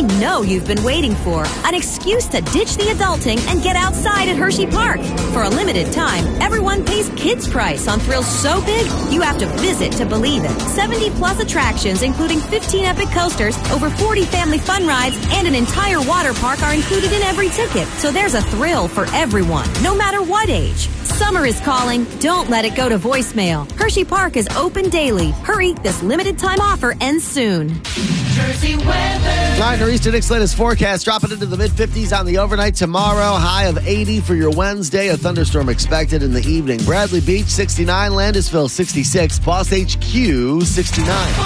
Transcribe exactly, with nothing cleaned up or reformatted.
know you've been waiting for. An excuse to ditch the adulting and get outside at Hershey Park. For a limited time, everyone pays kids' price on thrills so big, you have to visit to believe it. seventy plus attractions, including fifteen epic coasters, over forty family fun rides, and an entire water park are included in every ticket. So there's a thrill for everyone, no matter what age. Summer is calling. Don't let it go to voicemail. Hershey Park is open daily. Hurry, this limited time offer ends soon. Jersey weather. Nine Nor'easter Nick's latest forecast, dropping into the mid-fifties on the overnight tomorrow. High of eighty for your Wednesday. A thunderstorm expected in the evening. Bradley Beach, sixty-nine. Landisville, sixty-six. Boss H Q, sixty-nine.